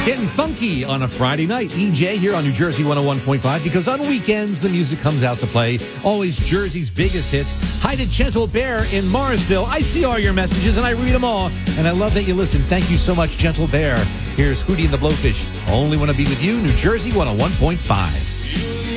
Getting funky on a Friday night. EJ here on New Jersey 101.5, because on weekends the music comes out to play. Always Jersey's biggest hits. Hi to Gentle Bear in Morrisville. I see all your messages and I read them all. And I love that you listen. Thank you so much, Gentle Bear. Here's Hootie and the Blowfish. Only want to be with you, New Jersey 101.5.